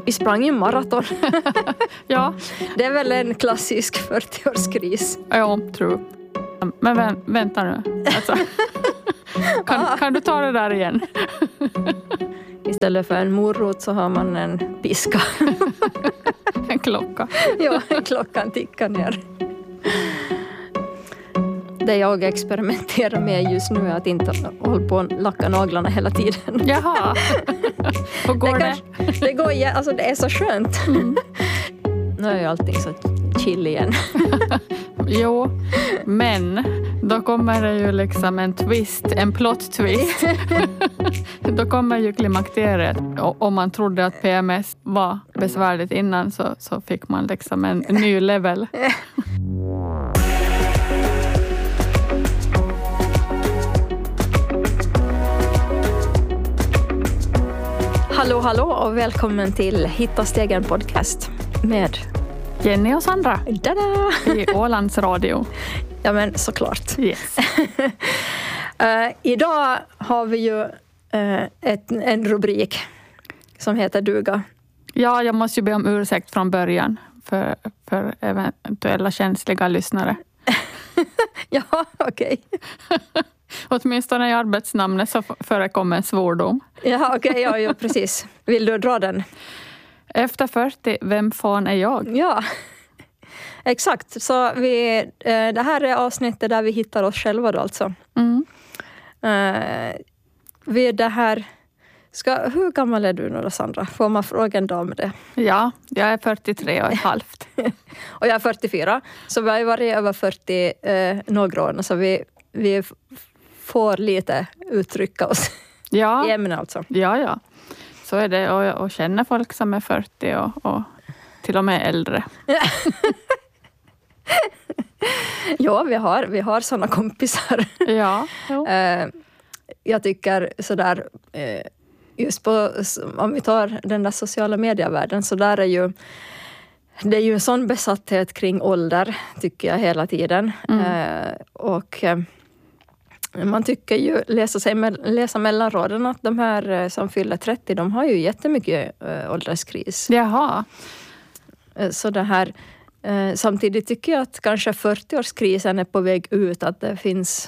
Vi sprang ju maraton. Ja. Det är väl en klassisk 40-årskris. Ja, true. Men vänta nu. Alltså. Kan du ta det där igen? Istället för en morot så har man en piska. En klocka. Ja, klockan tickar ner. Det jag experimenterar med just nu är att inte hålla på att lacka naglarna hela tiden. Jaha. Och går det? Det går, alltså det är så skönt. Nu är ju allting så chill igen. Jo, men då kommer det ju liksom en twist, en plot twist. Då kommer ju klimakteriet. Om man trodde att PMS var besvärligt innan så fick man liksom en ny level. Hallå och välkommen till Hitta stegen podcast med Jenny och Sandra. Tada! I Ålands radio. Ja men såklart. Yes. Idag har vi ju en rubrik som heter duga. Ja, jag måste ju be om ursäkt från början för eventuella känsliga lyssnare. Ja, okej. Åtminstone i arbetsnamnet så förekommer en svordom. Ja, okej, ja, precis. Vill du dra den? Efter 40, vem fan är jag? Ja, exakt. Så det här är avsnittet där vi hittar oss själva då alltså. Mm. Det här... hur gammal är du nu då, Sandra? Får man fråga en dag med det? Ja, jag är 43 och ett halvt. Och jag är 44. Så vi har ju varit över 40 några år. Så vi får lite uttrycka oss i ämnen alltså. Ja. Så är det. Och känner folk som är 40 och till och med äldre. Ja, vi har sådana kompisar. Ja. Jag tycker sådär... Just om vi tar den där sociala medievärlden så där det är ju en sån besatthet kring ålder tycker jag hela tiden. Och man tycker ju läsa mellanraden att de här som fyller 30 de har ju jättemycket ålderskris. Jaha. Så det här samtidigt tycker jag att kanske 40-årskrisen är på väg ut, att det finns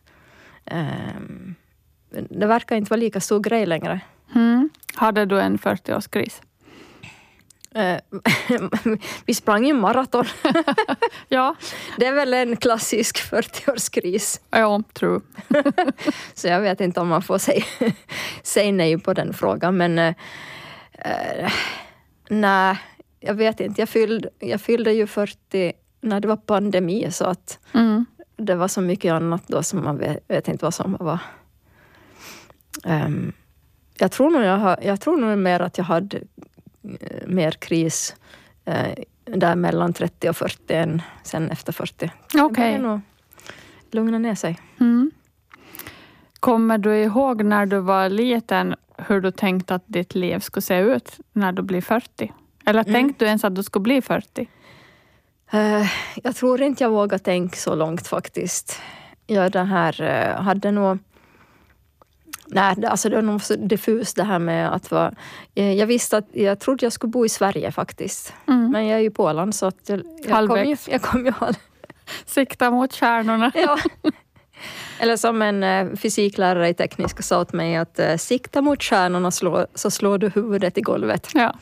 det verkar inte vara lika stor grej längre. Hade du en 40-årskris? Vi sprang ju maraton. Ja. Det är väl en klassisk 40-årskris. Ja, true. Så jag vet inte om man får säga nej på den frågan. Men nej, jag vet inte. Jag fyllde ju 40 när det var pandemi. Så att det var så mycket annat då som man vet inte vad som var. Jag tror nog mer att jag hade mer kris där mellan 30 och 40 än sen efter 40. Okej. Det nog lugna ner sig. Kommer du ihåg när du var liten hur du tänkte att ditt liv skulle se ut när du blir 40? Eller tänkte du ens att du skulle bli 40? Jag tror inte jag vågar tänka så långt faktiskt. Jag hade nog... Nej, alltså det var nog så diffust det här med att vara... Jag visste att jag trodde jag skulle bo i Sverige faktiskt. Men jag är ju på Åland så att jag kom ju sikta mot stjärnorna. Ja. Eller som en fysiklärare i tekniska sa åt mig att sikta mot stjärnorna så slår du huvudet i golvet. Ja.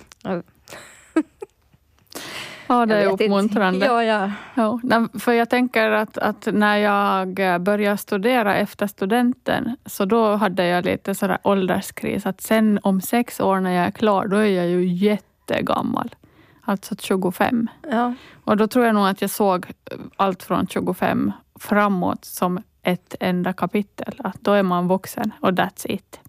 Ja, det är uppmuntrande. Ja. För jag tänker att när jag började studera efter studenten så då hade jag lite sådär ålderskris. Att sen om 6 år när jag är klar då är jag ju jättegammal. Alltså 25. Ja. Och då tror jag nog att jag såg allt från 25 framåt som ett enda kapitel. Att då är man vuxen och that's it.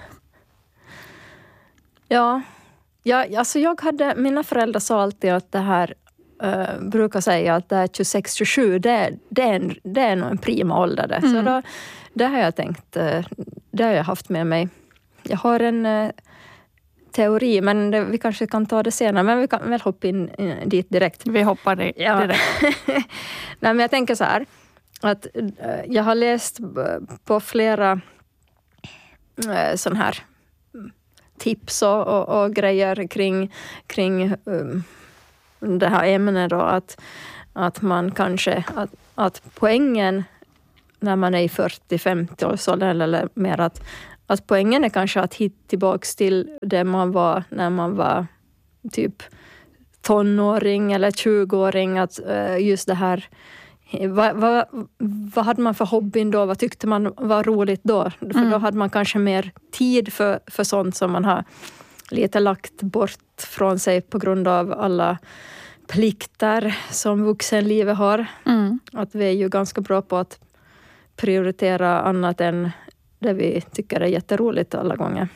Ja. Ja, alltså mina föräldrar sa alltid att det här brukar säga att det är 26-27, det är nog en prima ålder. Så det har jag tänkt, det har jag haft med mig. Jag har en teori, men vi kanske kan ta det senare, men vi kan väl hoppa in dit direkt. Vi hoppar direkt. Ja. Nej, men jag tänker så här, att jag har läst på flera sån här tips och grejer kring det här ämnet då, att man kanske, att poängen när man är i 40-50 årsåldern eller mer, att poängen är kanske att hitta tillbaks till det man var när man var typ tonåring eller 20-åring, att just det här, vad hade man för hobbyn då, vad tyckte man var roligt då, för då hade man kanske mer tid för sånt som man har lite lagt bort från sig på grund av alla plikter som vuxenlivet har. Att vi är ju ganska bra på att prioritera annat än det vi tycker är jätteroligt alla gånger.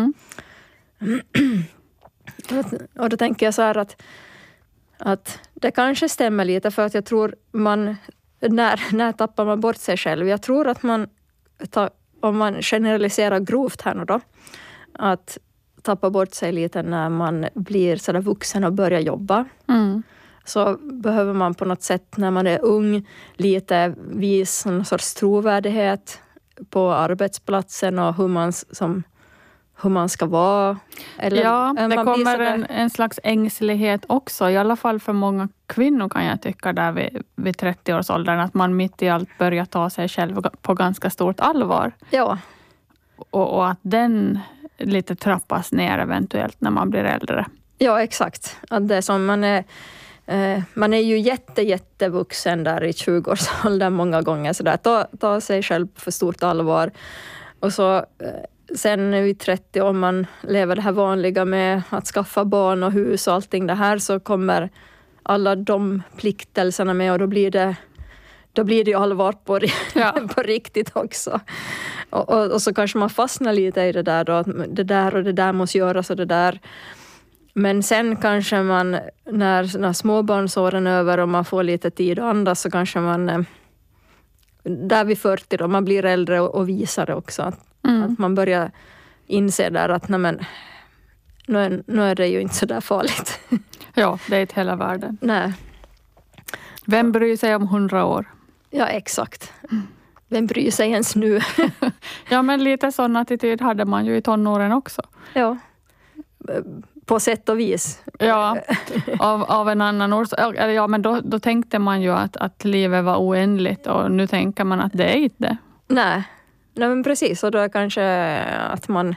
Och då tänker jag så här att det kanske stämmer lite, för att jag tror när tappar man bort sig själv? Jag tror att om man generaliserar grovt här nu då, att tappa bort sig lite när man blir sådär vuxen och börjar jobba. Så behöver man på något sätt när man är ung lite visa någon sorts trovärdighet på arbetsplatsen och hur man ska vara. Eller, ja, det kommer en slags ängslighet också. I alla fall för många kvinnor kan jag tycka där vid 30-årsåldern. Att man mitt i allt börjar ta sig själv på ganska stort allvar. Ja. Och att den lite trappas ner eventuellt när man blir äldre. Ja, exakt. Att det som man är ju jättevuxen där i 20-årsåldern många gånger. Så där, ta sig själv för stort allvar. Och så sen vid 30, om man lever det här vanliga med att skaffa barn och hus och allting det här, så kommer alla de pliktelserna med, och då blir det ju allvar på riktigt också. Och så kanske man fastnar lite i det där då, att det där måste göras och det där. Men sen kanske man, när småbarnsåren är över och man får lite tid att andas, så kanske man, där vid 40 då, man blir äldre och visar det också. Att man börjar inse där att nu är det ju inte så där farligt. Ja, det är inte hela världen. Nej. Vem bryr sig om 100 år? Ja, exakt. Vem bryr sig ens nu? Ja, men lite sån attityd hade man ju i tonåren också. Ja, på sätt och vis. Ja, av en annan orsak. Ja, men då tänkte man ju att livet var oändligt, och nu tänker man att det är inte det. Nej, men precis. Och då är kanske att man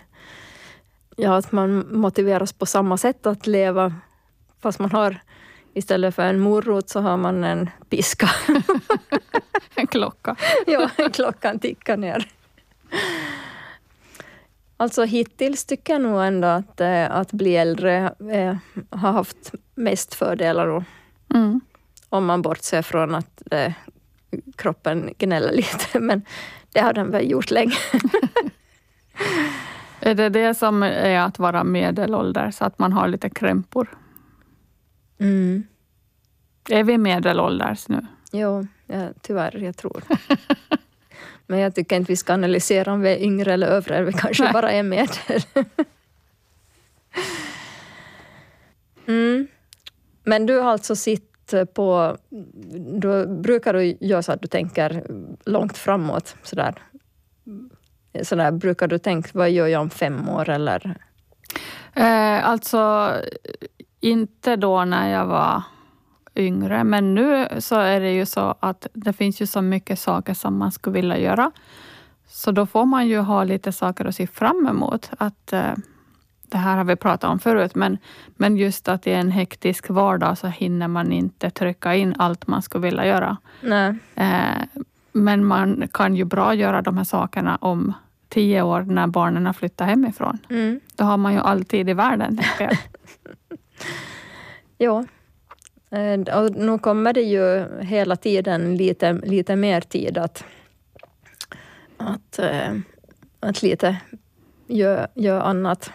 motiveras på samma sätt att leva, fast man har istället för en morot så har man en piska. En klocka. Ja, klockan tickar ner. Alltså hittills tycker jag nog ändå att bli äldre har haft mest fördelar då. Om man bortser från att kroppen gnäller lite, men det har den väl gjort länge. Är det som är att vara medelålder, så att man har lite krämpor? Är vi medelålders nu? Jo, tyvärr, jag tror. Men jag tycker inte vi ska analysera om vi är yngre eller övre. Vi kanske bara är medel. Men du har alltså då brukar du göra så att du tänker långt framåt. Sådär brukar du tänka, vad gör jag om 5 år eller? Alltså inte då när jag var yngre, men nu så är det ju så att det finns ju så mycket saker som man skulle vilja göra. Så då får man ju ha lite saker att se fram emot. Att det här har vi pratat om förut, men just att i en hektisk vardag så hinner man inte trycka in allt man skulle vilja göra. Nej. Men man kan ju bra göra de här sakerna om 10 år när barnen har flyttat hemifrån. Då har man ju alltid i världen, tänker jag. Ja. Och nu kommer det ju hela tiden lite mer tid att lite gör annat.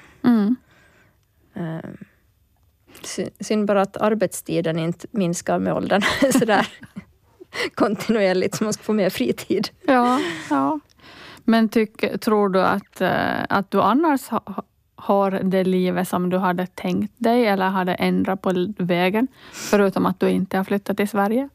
Synd bara att arbetstiden inte minskar med åldern sådär kontinuerligt, så man ska få mer fritid. Ja. Men tror du att du annars har det livet som du hade tänkt dig, eller hade ändrat på vägen, förutom att du inte har flyttat till Sverige?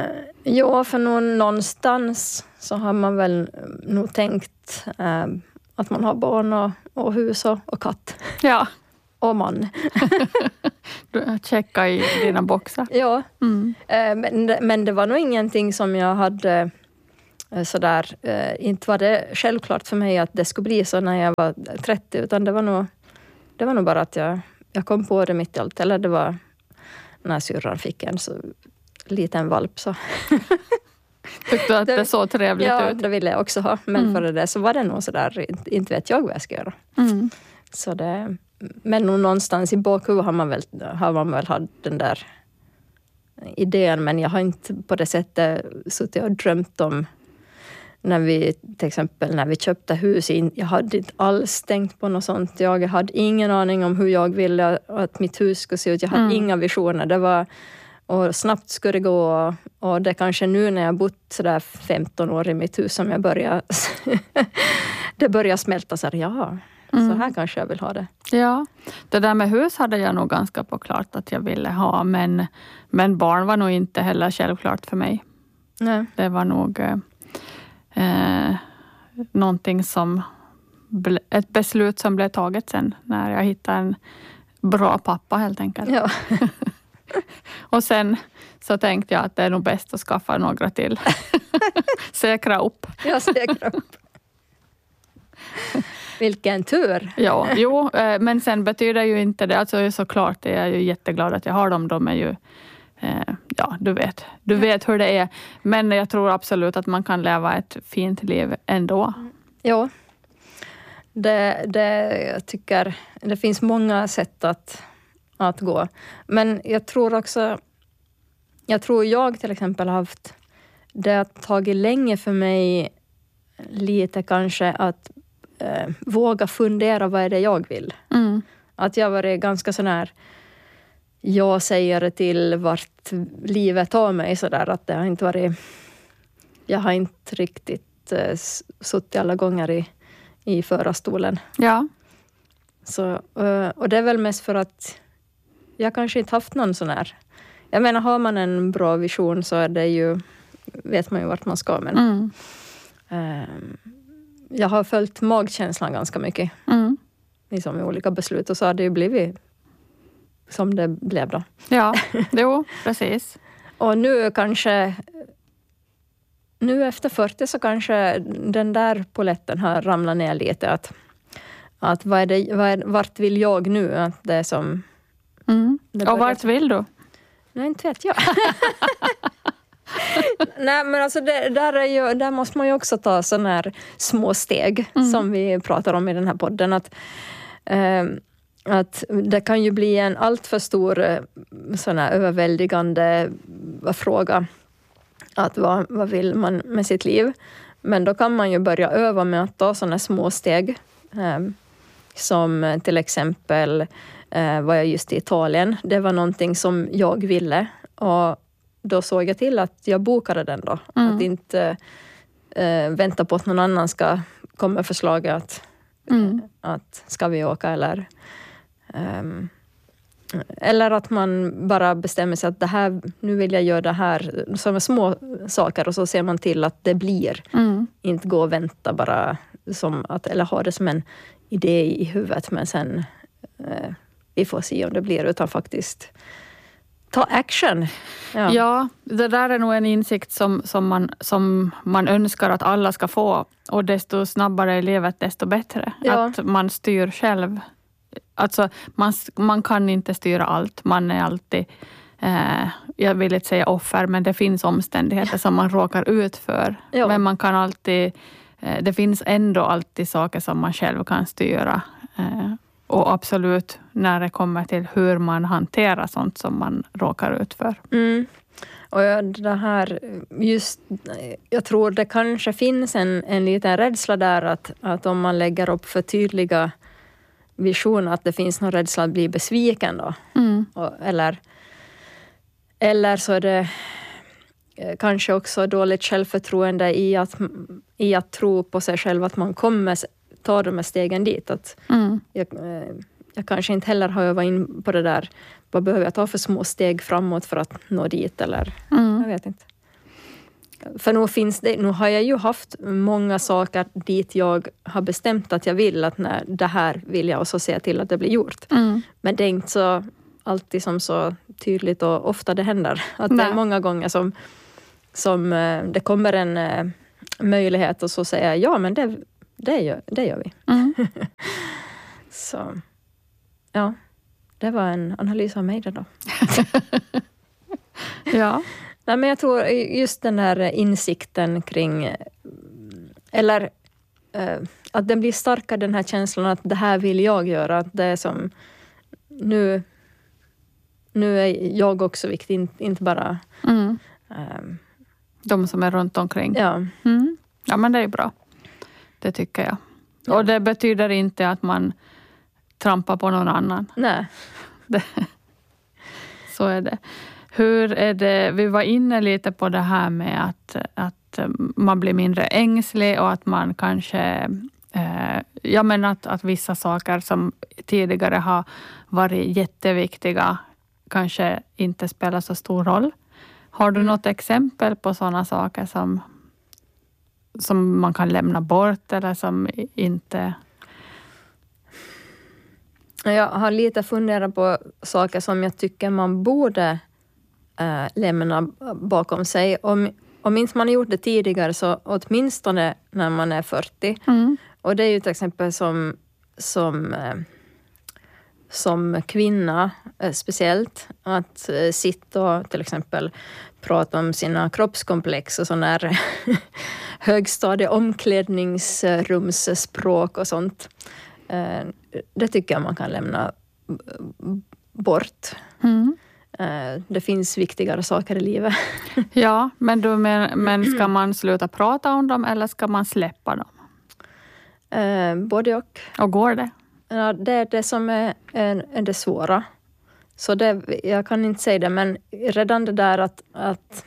Ja, för någonstans så har man väl nog tänkt att man har barn och hus och katt. Ja. Och man. Du checkar i dina boxar. Ja, men det var nog ingenting som jag hade sådär, inte var det självklart för mig att det skulle bli så när jag var 30, utan det var nog bara att jag kom på det mitt i allt, eller det var när syrran fick en så liten valp så. Tyckte du att det såg trevligt ut? Ja, det ville jag också ha, men för det så var det nog sådär, inte vet jag vad jag ska göra. Så det, men någonstans i bakhuvudet har man väl haft den där idén, men jag har inte på det sättet suttit och drömt om till exempel när vi köpte hus. Jag hade inte alls tänkt på något sånt. Jag hade ingen aning om hur jag ville att mitt hus skulle se ut. Jag hade inga visioner. Det var, och snabbt skulle det gå, och det kanske nu när jag bott sådär 15 år i mitt hus som jag det börjar smälta så här, så här kanske jag vill ha det. Ja, det där med hus hade jag nog ganska på klart att jag ville ha, men barn var nog inte heller självklart för mig. Nej. Det var nog någonting som ett beslut som blev taget sen när jag hittade en bra pappa helt enkelt. Ja. Och sen så tänkte jag att det är nog bäst att skaffa några till. Säkra upp. Ja, säkra upp. Vilken tur. Ja, jo, men sen betyder ju inte det, alltså såklart är jag ju jätteglad att jag har dem. De är ju, ja, du vet hur det är. Men jag tror absolut att man kan leva ett fint liv ändå. Ja, jag tycker det finns många sätt att gå. Men jag tror jag till exempel har haft, det har tagit länge för mig lite kanske att våga fundera vad är det jag vill. Att jag varit ganska sån här, jag säger till vart livet tar mig sådär, att det har inte varit, jag har inte riktigt suttit alla gånger i förarstolen. Ja. Så, och det är väl mest för att jag kanske inte haft någon sån här, jag menar har man en bra vision så är det ju, vet man ju vart man ska, men jag har följt magkänslan ganska mycket. Liksom i olika beslut, och så har det ju blivit som det blev då. Ja, jo, precis. Och nu efter 40 så kanske den där poletten har ramlat ner lite. Att vart vill jag nu? Att det är som... Och vart vill du? Nej, inte vet jag. Nej, men alltså där måste man ju också ta sådana här små steg som vi pratar om i den här podden. Att det kan ju bli en alltför stor sån här överväldigande fråga. Att vad vill man med sitt liv? Men då kan man ju börja öva med att ta sådana små steg. Som till exempel var jag just i Italien. Det var någonting som jag ville. Och då såg jag till att jag bokade den då. Att inte vänta på att någon annan ska komma med förslaget att ska vi åka eller att man bara bestämmer sig att nu vill jag göra det här som små saker, och så ser man till att det blir. Inte gå och vänta bara eller ha det som en idé i huvudet, men sen vi får se om det blir, utan faktiskt ta action. Ja, det där är nog en insikt som man önskar att alla ska få, och desto snabbare i livet desto bättre. Ja. Att man styr själv. Alltså man kan inte styra allt. Man är alltid, jag vill inte säga offer, men det finns omständigheter som man råkar ut för. Ja. Men man kan alltid, det finns ändå alltid saker som man själv kan styra. Och absolut när det kommer till hur man hanterar sånt som man råkar ut för. Och det här, jag tror det kanske finns en liten rädsla där att om man lägger upp för tydliga visioner, att det finns någon rädsla att bli besviken då. Eller så är det kanske också dåligt självförtroende i att tro på sig själv att man kommer ta de här stegen dit. Att jag kanske inte heller har övat in på det där. Vad behöver jag ta för små steg framåt för att nå dit? Eller jag vet inte. För nu har jag ju haft många saker dit jag har bestämt att jag vill, att när det här vill jag, och så ser jag till att det blir gjort. Men det är inte så alltid som så tydligt och ofta det händer. Att det är många gånger som det kommer en möjlighet och så säger jag, ja men det gör vi. Så ja, det var en analys av mig det då. Ja. Nej, men jag tror just den här insikten kring, eller att den blir starkare, den här känslan att det här vill jag göra. Att det är som, nu är jag också viktig, inte bara de som är runt omkring. Ja. Ja, men det är bra. Det tycker jag. Ja. Och det betyder inte att man trampar på någon annan. Nej. Så är det. Hur är det? Vi var inne lite på det här med att man blir mindre ängslig och att man kanske... att vissa saker som tidigare har varit jätteviktiga kanske inte spelar så stor roll. Har du något exempel på sådana saker som man kan lämna bort eller som inte... Jag har lite funderat på saker som jag tycker man borde lämna bakom sig. Om inte man har gjort det tidigare så åtminstone när man är 40. Och det är ju till exempel som kvinna speciellt att sitta och till exempel prata om sina kroppskomplex och sån här högstadie omklädningsrumsspråk och sånt. Det tycker jag man kan lämna bort. Det finns viktigare saker i livet. Ja, men ska man sluta prata om dem eller ska man släppa dem? Både och. Och går det? Ja, det är det som är det svåra. Så jag kan inte säga det, men redan det där att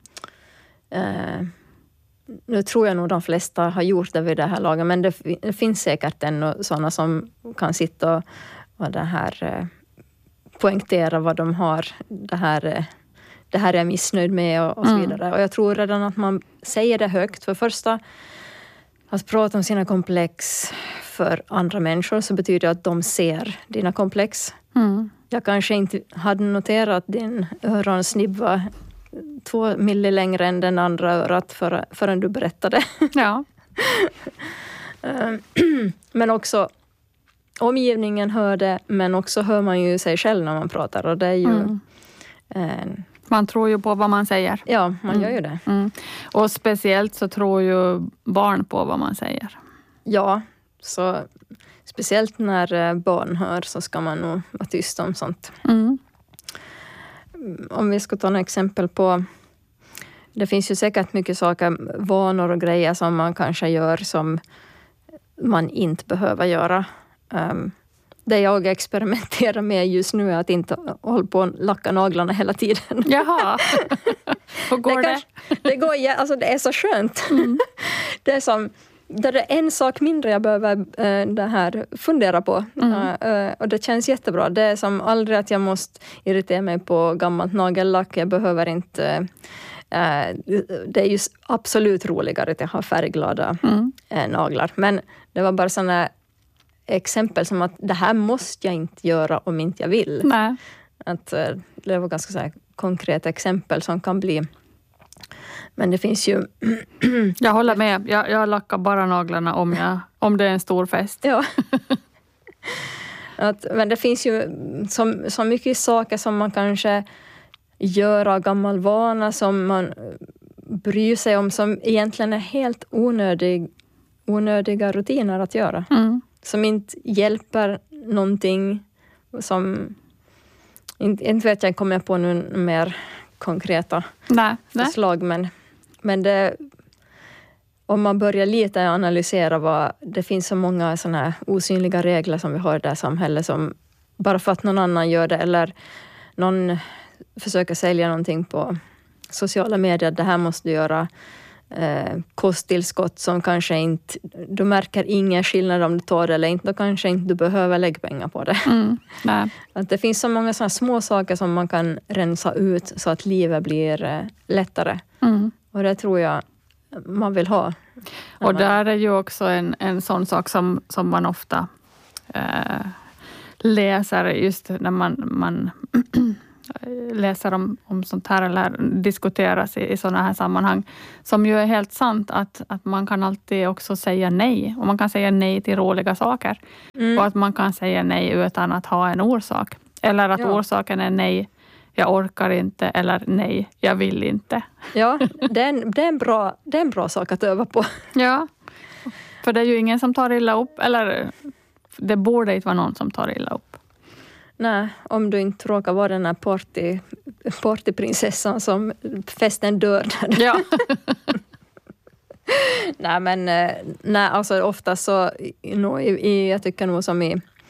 nu tror jag nog de flesta har gjort det vid det här laget, men det finns säkert ännu sådana som kan sitta och det här poängtera vad de har, det här är jag missnöjd med och så vidare. Och jag tror redan att man säger det högt. För första, att prata om sina komplex för andra människor så betyder det att de ser dina komplex. Jag kanske inte hade noterat att din öronsnibb var 2 milli längre än den andra örat förrän du berättade. Ja. Men också omgivningen hör det, men också hör man ju sig själv när man pratar. Och det är ju... Man tror ju på vad man säger. Ja, man gör ju det. Och speciellt så tror ju barn på vad man säger. Ja, så speciellt när barn hör så ska man nog vara tyst om sånt. Om vi ska ta några exempel på... Det finns ju säkert mycket saker, vanor och grejer som man kanske gör som man inte behöver göra. Det jag experimenterar med just nu är att inte hålla på att lacka naglarna hela tiden. Jaha. Hur går det? Det går, alltså det är så skönt. Det är som... Det är en sak mindre jag behöver fundera på. Och det känns jättebra. Det är som aldrig att jag måste irritera mig på gammalt nagellack. Jag behöver inte... det är ju absolut roligare att jag har färgglada naglar. Men det var bara sådana exempel som att det här måste jag inte göra om inte jag vill. Nej. Att det var ganska så här konkreta exempel som kan bli... Men det finns ju... Jag håller med. Jag lackar bara naglarna om det är en stor fest. Ja. Men det finns ju så mycket saker som man kanske gör av gammal vana som man bryr sig om som egentligen är helt onödiga rutiner att göra. Som inte hjälper någonting. Som inte vet jag, kommer jag på nu mer konkreta förslag. Men det, om man börjar lite analysera det finns så många såna här osynliga regler som vi har i det här samhället som bara för att någon annan gör det eller någon försöker sälja någonting på sociala medier, det här måste du göra, kosttillskott som kanske inte, du märker ingen skillnad om du tar det eller inte, då kanske inte du behöver lägga pengar på det. Att det finns så många såna små saker som man kan rensa ut så att livet blir lättare. Och det tror jag man vill ha. Och där är ju också en sån sak som man ofta läser just när man läser om sånt här eller diskuteras i sådana här sammanhang, som ju är helt sant att man kan alltid också säga nej. Och man kan säga nej till roliga saker. Och att man kan säga nej utan att ha en orsak. Eller att orsaken är nej, jag orkar inte, eller nej, jag vill inte. Ja, det är en bra sak att öva på. Ja, för det är ju ingen som tar illa upp, eller det borde inte vara någon som tar illa upp. Nej, om du inte råkar vara den här partyprinsessan som festen dör. Ja. Nej, men alltså ofta så jag tycker nog som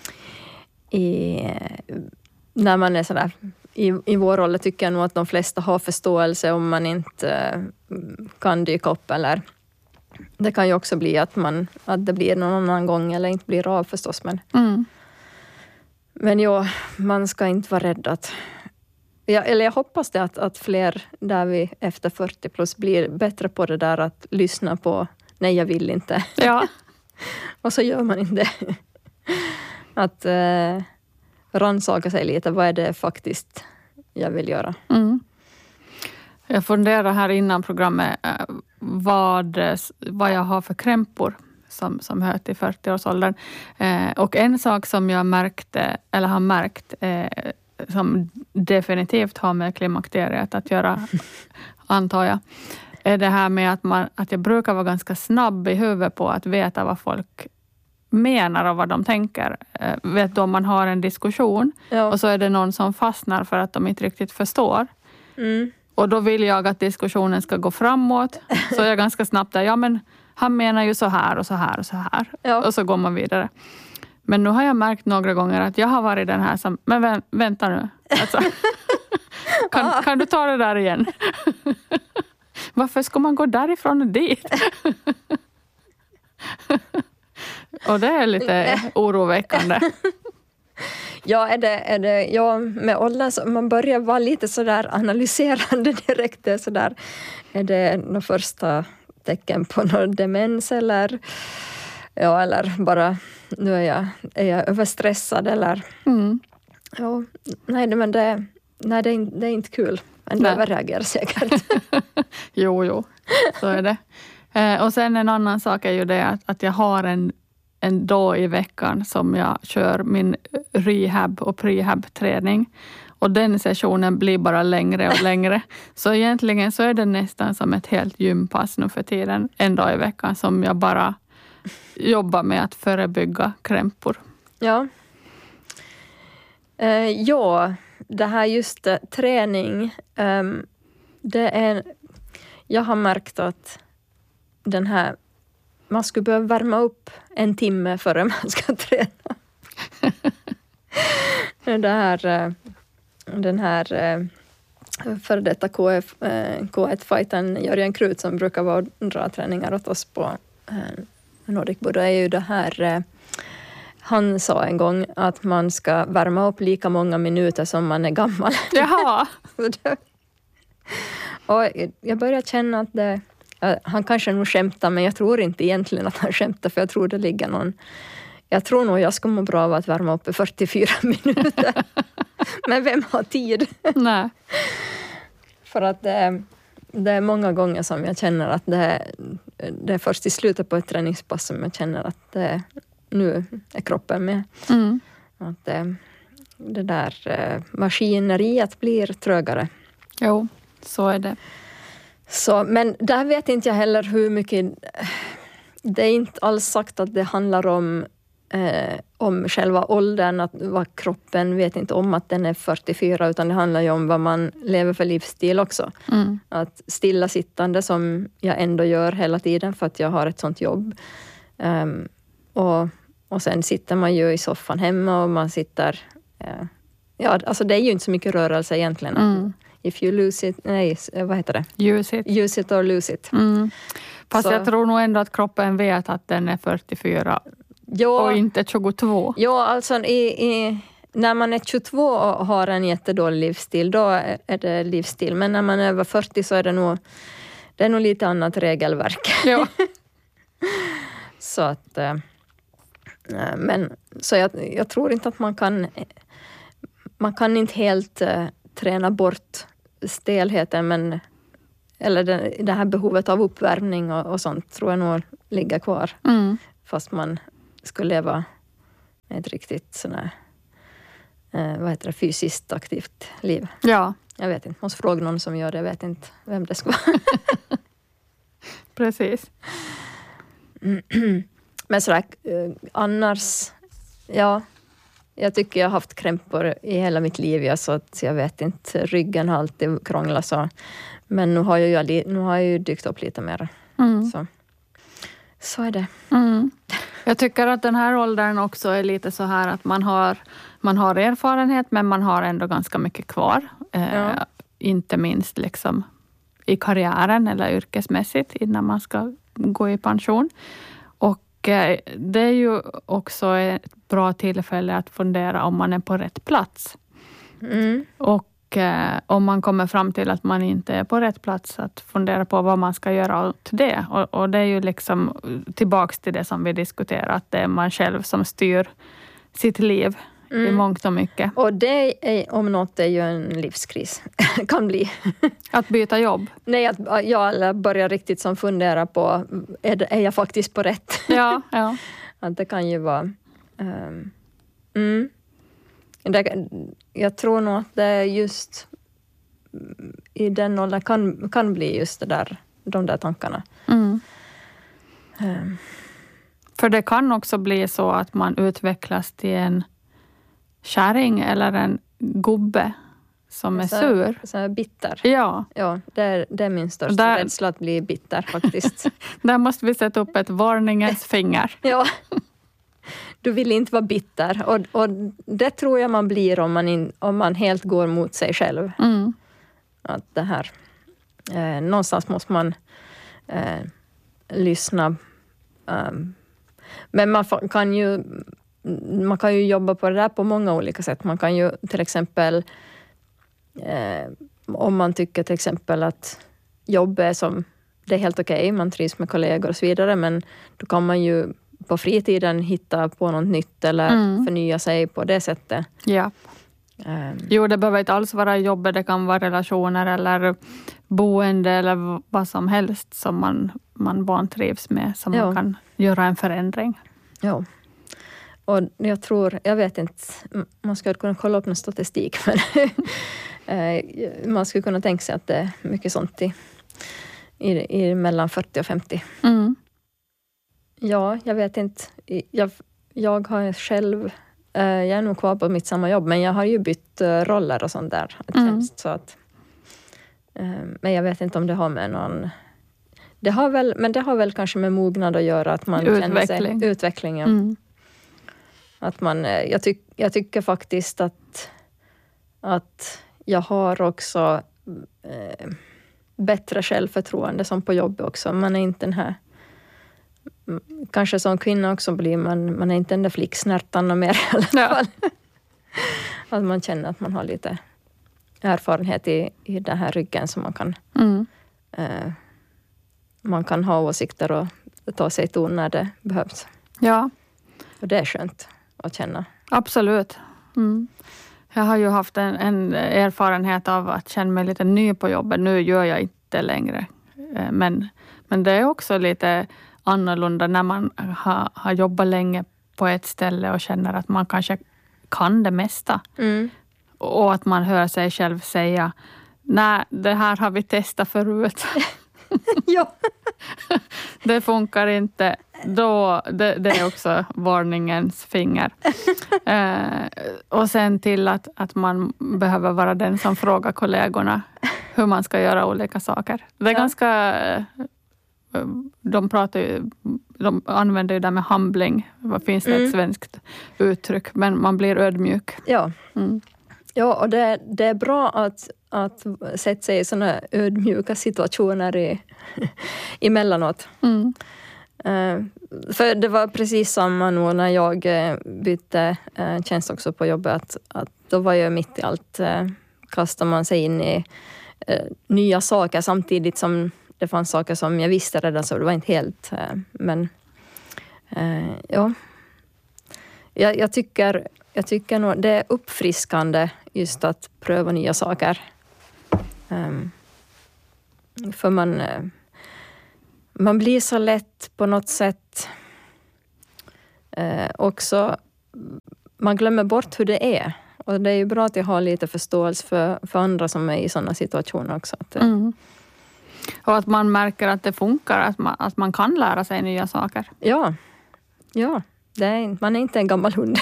när man är sådär i vår roll, tycker jag nog att de flesta har förståelse om man inte kan dyka upp, eller det kan ju också bli att det blir någon annan gång eller inte blir av förstås, men ja, man ska inte vara rädd att... jag hoppas det att fler där vi efter 40 plus blir bättre på det där att lyssna på nej, jag vill inte. Ja. Och så gör man inte det. Att rannsaka sig lite. Vad är det faktiskt jag vill göra? Mm. Jag funderar här innan programmet vad jag har för krämpor som hör till 40-årsåldern. Och en sak som jag har märkt som definitivt har med klimakteriet att göra, antar jag, är det här med att jag brukar vara ganska snabb i huvudet på att veta vad folk menar och vad de tänker. Vet du, om man har en diskussion och så är det någon som fastnar för att de inte riktigt förstår. Mm. Och då vill jag att diskussionen ska gå framåt. Så är jag ganska snabbt där, ja men han menar ju så här och så här och så här. Ja. Och så går man vidare. Men nu har jag märkt några gånger att jag har varit den här som, men vänta nu. Alltså, kan du ta det där igen? Varför ska man gå därifrån och dit? Och det är lite oroväckande. Ja, med åldern så man börjar vara lite sådär analyserande direkt. Det är sådär, är det några första tecken på någon demens eller bara nu är jag överstressad eller ja, nej men det är inte kul. Men det överreagerar säkert. Jo, så är det. Och sen en annan sak är ju det att jag har en dag i veckan som jag kör min rehab och prehab-träning. Och den sessionen blir bara längre och längre. Så egentligen så är det nästan som ett helt gympass nu för tiden. En dag i veckan som jag bara jobbar med att förebygga krämpor. Ja. Det här just träning. Jag har märkt att man skulle behöva värma upp 1 timme före man ska träna. Den här för detta K1-fighten Jörgen Krut som brukar vara dra träningar åt oss på Nordic Buddha är ju det här. Han sa en gång att man ska värma upp lika många minuter som man är gammal. Jaha! Och jag börjar känna att han kanske nog skämtar, men jag tror inte egentligen att han skämtar, för jag tror det ligger någon... Jag tror nog jag ska må bra av att värma upp i 44 minuter. Men vem har tid? Nej. För att det är många gånger som jag känner att det är först i slutet på ett träningspass som jag känner att nu är kroppen med. Mm. Att det där maskineriet blir trögare. Jo, så är det. Så, men där vet inte jag heller hur mycket... Det är inte alls sagt att det handlar om själva åldern, att vad kroppen vet inte om att den är 44, utan det handlar ju om vad man lever för livsstil också. Mm. Att stillasittande som jag ändå gör hela tiden för att jag har ett sånt jobb. Och sen sitter man ju i soffan hemma och man sitter... alltså det är ju inte så mycket rörelse egentligen. Mm. If you lose it... Nej, vad heter det? Use it or lose it. Mm. Fast jag tror nog ändå att kroppen vet att den är 44 och inte 22. Ja, alltså när man är 22 och har en jättedålig livsstil, då är det livsstil. Men när man är över 40 så är det nog det är nog lite annat regelverk. Ja. Så att, men så jag tror inte att man kan inte helt träna bort stelheten, men eller det här behovet av uppvärmning och sånt tror jag nog ligger kvar. Fast man skulle leva ett riktigt sådär, fysiskt aktivt liv. Ja. Jag vet inte, måste fråga någon som gör det, jag vet inte vem det ska vara. Precis. Men sådär, annars, ja, jag tycker jag har haft krämpor i hela mitt liv, så att jag vet inte, ryggen har alltid krånglat så. Men nu har jag ju dykt upp lite mer. Så är det. Jag tycker att den här åldern också är lite så här att man har erfarenhet, men man har ändå ganska mycket kvar. Inte minst liksom i karriären eller yrkesmässigt innan man ska gå i pension. Och det är ju också ett bra tillfälle att fundera om man är på rätt plats. Och om man kommer fram till att man inte är på rätt plats, att fundera på vad man ska göra åt det. Och det är ju liksom tillbaks till det som vi diskuterar, att det är man själv som styr sitt liv i mångt och mycket. Och det är, om något, är ju en livskris. Kan bli. Att byta jobb? Nej, att jag börjar riktigt som fundera på, är jag faktiskt på rätt? Ja. Att det kan ju vara... jag tror nog att det är just i den åldern kan bli just de där tankarna. För det kan också bli så att man utvecklas till en kärring eller en gubbe som är sur. Så här bitter. Ja. Ja, det är min största rädsla, att bli bitter faktiskt. Där måste vi sätta upp ett varningens finger. Ja. Du vill inte vara bitter. Och det tror jag man blir om man helt går mot sig själv. Att det här... någonstans måste man lyssna. Men man kan ju jobba på det där på många olika sätt. Man kan ju till exempel... om man tycker till exempel att jobb är det är helt okej, man trivs med kollegor och så vidare, men då kan man ju på fritiden hitta på något nytt eller förnya sig på det sättet. Ja. Jo, det behöver inte alls vara jobbet, det kan vara relationer eller boende eller vad som helst som man vantrivs med, som man kan göra en förändring. Ja. Och jag vet inte, man skulle kunna kolla upp någon statistik, men man skulle kunna tänka sig att det är mycket sånt i mellan 40 och 50. Ja, jag vet inte. Jag har själv, jag är nog kvar på mitt samma jobb, men jag har ju bytt roller och sånt där. Så att, men jag vet inte om det har med någon... Det har väl kanske med mognad att göra, att man känner sig... Utveckling. Ja. Att man, jag tycker faktiskt att jag har också bättre självförtroende som på jobbet också. Man är inte den här... Kanske som kvinna också blir man är inte den där flicksnärtan och mer i alla fall. Att man känner att man har lite erfarenhet i den här ryggen, som man kan ha åsikter och ta sig ton när det behövs. Ja. Och det är skönt att känna. Absolut. Jag har ju haft en erfarenhet av att känna mig lite ny på jobbet. Nu gör jag inte längre. Men det är också lite annorlunda när man har jobbat länge på ett ställe och känner att man kanske kan det mesta. Och att man hör sig själv säga, nej, det här har vi testat förut. Ja. Det funkar inte. Då, det är också varningens finger. Och sen till att man behöver vara den som frågar kollegorna hur man ska göra olika saker. Det är ganska... De använder ju det med humbling. Vad finns det ett svenskt uttryck? Men man blir ödmjuk. Ja. Ja, och det är bra att sätta sig i sådana ödmjuka situationer emellanåt. För det var precis samma nu när jag bytte tjänst också på jobbet. Att då var jag mitt i allt. Kastar man sig in i nya saker samtidigt som det fanns saker som jag visste redan, så det var inte helt... Men ja. Jag tycker nog det är uppfriskande just att pröva nya saker. För man blir så lätt på något sätt också... Man glömmer bort hur det är. Och det är ju bra att jag har lite förståelse för andra som är i sådana situationer också. Och att man märker att det funkar, att man kan lära sig nya saker. Ja. Man är inte en gammal hund.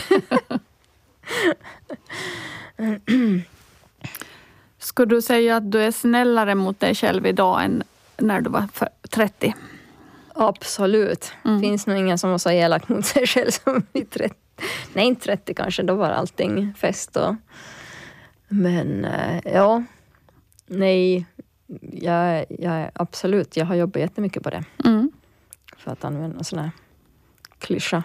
Skulle du säga att du är snällare mot dig själv idag än när du var 30? Absolut. Finns nog ingen som var så elak mot sig själv som vid 30. Nej, inte 30 kanske. Då var allting fest. Men ja. Nej. Jag absolut. Jag har jobbat jättemycket på det. För att använda en sån här klyscha.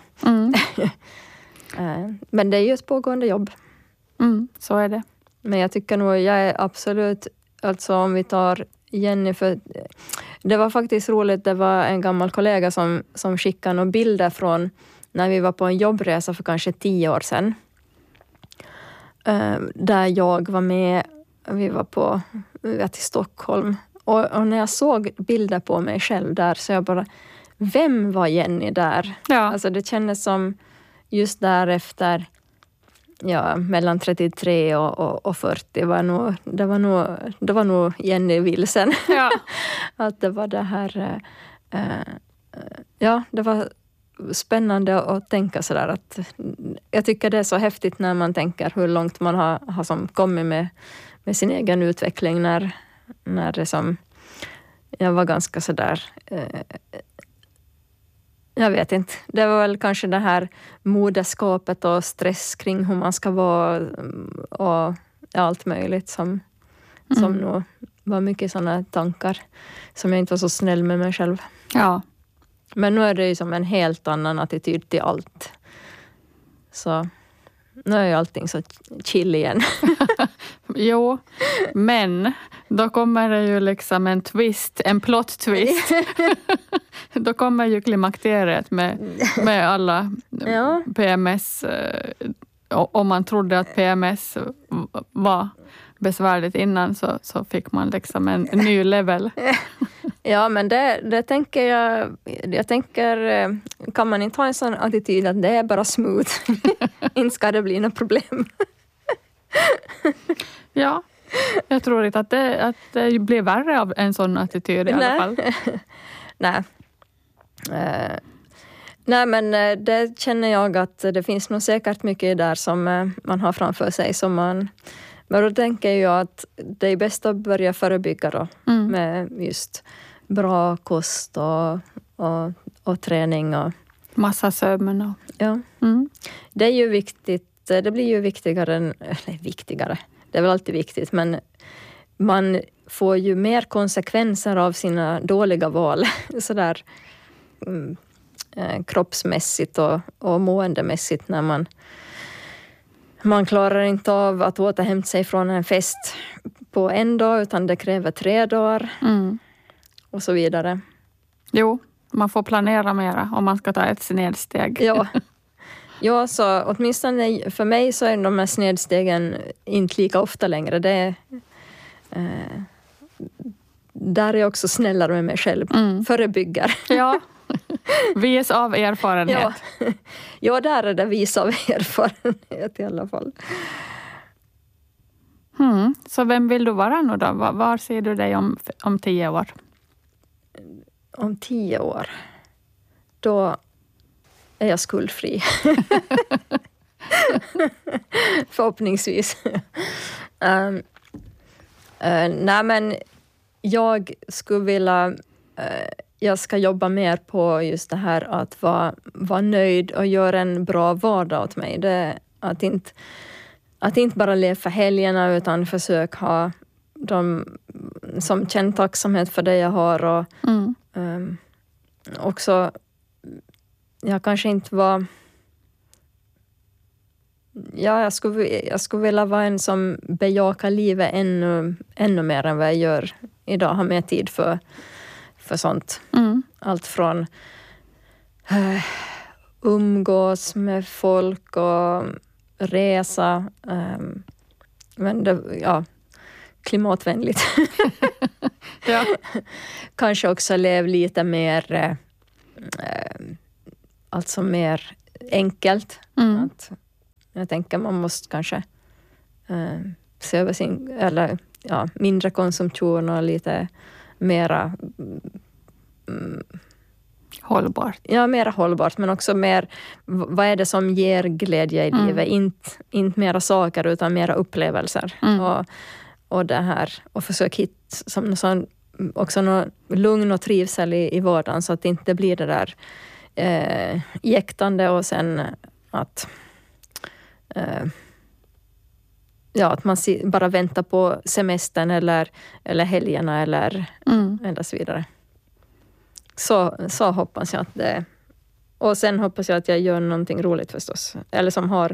Men det är ju ett pågående jobb. Så är det. Men jag tycker nog jag är absolut... Alltså om vi tar Jennifer... Det var faktiskt roligt. Det var en gammal kollega som skickade några bilder från när vi var på en jobbresa för kanske 10 år sedan. Där jag var med. Vi var till Stockholm. Och när jag såg bilder på mig själv där, så jag bara... Vem var Jenny där? Ja. Alltså det kändes som just därefter... Ja, mellan 33 och 40 det var nog Jenny Wilsen. Ja. Att det var det här... ja, det var spännande att tänka sådär. Att, jag tycker det är så häftigt när man tänker hur långt man har som kommit med sin egen utveckling. När det som... Jag var ganska sådär... Jag vet inte. Det var väl kanske det här moderskapet och stress kring hur man ska vara och allt möjligt som nog var mycket sådana tankar som jag inte var så snäll med mig själv. Ja. Men nu är det ju som en helt annan attityd till allt. Så nu är ju allting så chill igen. Jo, men då kommer det ju liksom en plot twist. Då kommer ju klimakteriet med alla PMS. Om man trodde att PMS var besvärligt innan, så fick man liksom en ny level. Ja, men det tänker jag tänker, kan man inte ha en sån attityd att det är bara smooth? Inte ska det bli något problem. Ja, jag tror inte att det blir värre av en sån attityd i alla fall. Nej, men det känner jag att det finns nog säkert mycket där som man har framför sig. Men då tänker jag att det är bäst att börja förebygga då, med just bra kost och träning. Och, massa sömn. Ja. Det är ju viktigt. Det blir ju viktigare. Det är väl alltid viktigt, men man får ju mer konsekvenser av sina dåliga val. Sådär kroppsmässigt och måendemässigt när man klarar inte av att återhämta sig från en fest på en dag, utan det kräver 3 dagar och så vidare. Jo, man får planera mera om man ska ta ett snedsteg. Ja, så åtminstone för mig så är de här snedstegen inte lika ofta längre. Där är jag också snällare med mig själv. Förebyggar. Ja, vis av erfarenhet. Ja, där är det vis av erfarenhet i alla fall. Så vem vill du vara nu då? Var ser du dig om 10 år? Om 10 år? Då är jag skuldfri. Förhoppningsvis. Nej, men jag skulle vilja... jag ska jobba mer på just det här att vara nöjd och göra en bra vardag åt mig. Att inte bara leva för helgerna, utan försöka ha dem som känner tacksamhet för det jag har. Och också, jag kanske inte var... Ja, jag skulle vilja vara en som bejakar livet ännu mer än vad jag gör idag. Ha mer tid för sånt. Allt från umgås med folk och resa. Men klimatvänligt. Ja. Kanske också lev lite mer alltså mer enkelt. Att jag tänker man måste kanske se över sin, eller mindre konsumtion och lite mera hållbart. Ja, mera hållbart, men också mer vad är det som ger glädje i livet? Inte mera saker utan mera upplevelser. Och det här, och försök hitta också någon lugn och trivsel i vardagen så att det inte blir det där jäktande och sen att att man bara väntar på semestern eller helgerna eller så vidare. Så hoppas jag att det. Och sen hoppas jag att jag gör någonting roligt förstås. Eller som har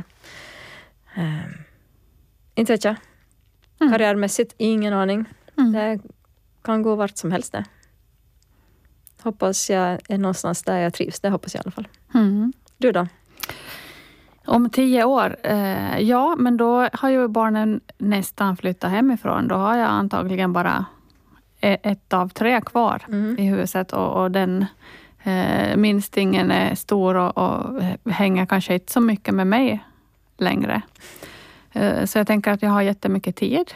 inte vet jag. Karriärmässigt, ingen aning. Det kan gå vart som helst det. Hoppas jag är någonstans där jag trivs. Det hoppas jag i alla fall. Du då? Om 10 år? Ja, men då har ju barnen nästan flyttat hemifrån. Då har jag antagligen bara 1 av 3 kvar i huset. Och den minstingen är stor och hänger kanske inte så mycket med mig längre. Så jag tänker att jag har jättemycket tid.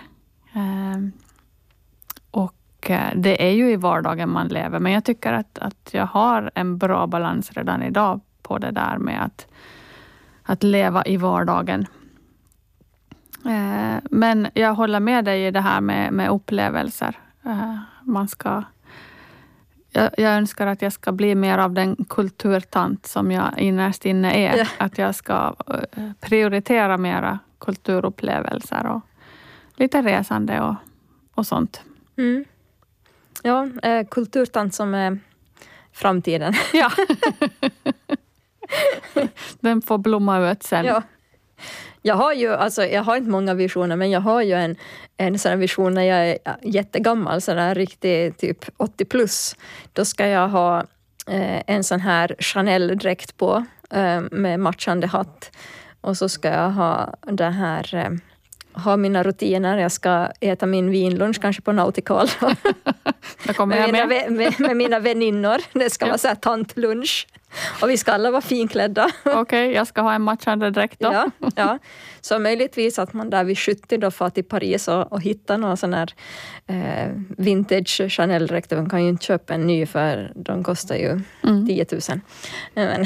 Och det är ju i vardagen man lever. Men jag tycker att jag har en bra balans redan idag på det där med att leva i vardagen. Men jag håller med dig i det här med upplevelser. Jag önskar att jag ska bli mer av den kulturtant som jag innerst inne är. Ja. Att jag ska prioritera mera kulturupplevelser och lite resande och sånt. Ja, kulturtant som är framtiden. Ja. Den får blomma ut sen. Ja. Jag har inte många visioner, men jag har ju en sån vision när jag är jättegammal, så där riktigt typ 80 plus. Då ska jag ha en sån här Chanel-dräkt på med matchande hatt. Och så ska jag ha det här, ha mina rutiner. Jag ska äta min vinlunch kanske på Nautical. med mina väninnor. Det ska vara så här tantlunch. Och vi ska alla vara finklädda. Okej, jag ska ha en matchande dräkt då. Ja. Så möjligtvis att man där vid 70 då får till Paris och hittar någon sån här vintage Chanel-dräkt. Man kan ju inte köpa en ny för de kostar ju 10 000. Men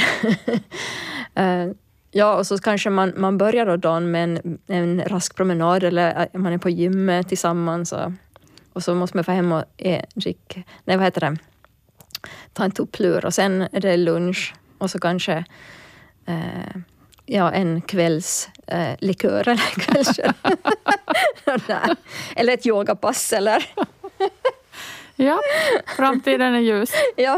ja, och så kanske man börjar då dagen med en rask promenad eller man är på gymmet tillsammans och så måste man få hem och ta en tupplur och sen är det lunch och så kanske en kvälls likör eller kanske eller ett yogapass eller ja, framtiden är ljus. Ja.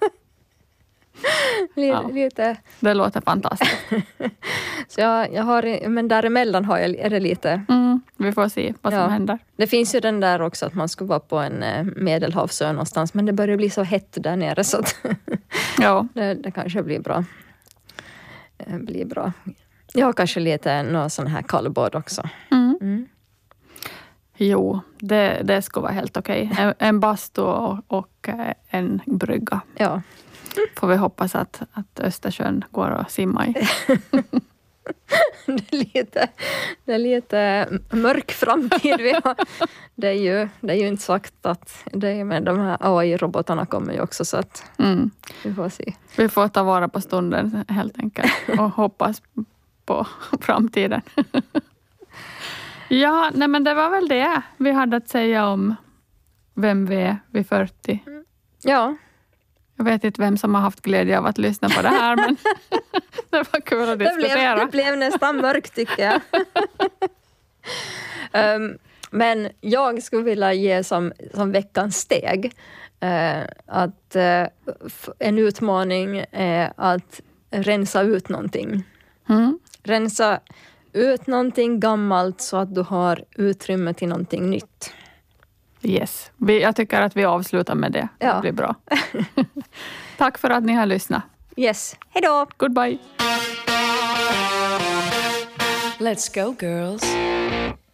Lite. Det låter fantastiskt. Så jag har, men däremellan är det lite. Vi får se vad som händer. Det finns ju den där också att man ska vara på en Medelhavsö någonstans, men det börjar bli så hett där nere så att det kanske blir bra. Jag har kanske lite någon sån här kallbad också. Jo, det ska vara helt okej. En bastu och en brygga. Ja. Får vi hoppas att Östersjön går att simma i. Det är lite mörk framtid vi har. Det är ju inte sagt att det är med de här AI-robotarna kommer ju också så att vi får se. Vi får ta vara på stunden helt enkelt och hoppas på framtiden. Ja, nej men det var väl det vi hade att säga om vem vi är vid 40. Ja. Jag vet inte vem som har haft glädje av att lyssna på det här, men det var kul att diskutera. Det blev nästan mörkt tycker jag. Men jag skulle vilja ge som veckans steg att en utmaning är att rensa ut någonting. Rensa ut någonting gammalt så att du har utrymme till någonting nytt. Yes. Jag tycker att vi avslutar med det. Ja. Det blir bra. Tack för att ni har lyssnat. Yes. Hej då! Goodbye! Let's go, girls.